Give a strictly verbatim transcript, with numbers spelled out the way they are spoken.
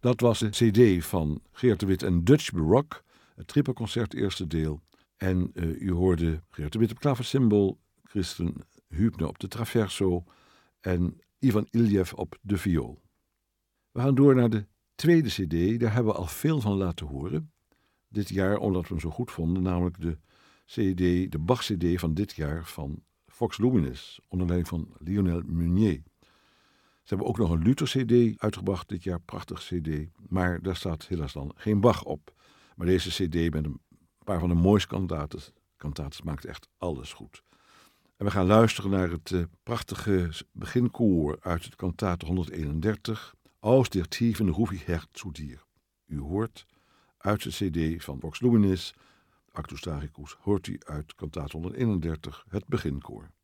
Dat was de cd van Geert de Wit en Dutch Baroque, het trippelconcert eerste deel. En uh, u hoorde Geert de Wit op klaversymbol, Kristen Hübner op de traverso en Ivan Iljev op de viool. We gaan door naar de tweede cd, daar hebben we al veel van laten horen. Dit jaar, omdat we hem zo goed vonden, namelijk de cd, de Bach-cd van dit jaar van Vox Luminis, onder leiding van Lionel Meunier. Ze hebben ook nog een Luther-cd uitgebracht dit jaar, prachtig cd, maar daar staat helaas dan geen Bach op. Maar deze cd met een paar van de mooiste kantates, kantates maakt echt alles goed. En we gaan luisteren naar het uh, prachtige beginkoor uit het kantate honderdeenendertig, Aus der Tiefen ruf ich Herr zu dir. U hoort uit de cd van Vox Luminis, Actus Tragicus, hoort u uit kantate honderdeenendertig het beginkoor.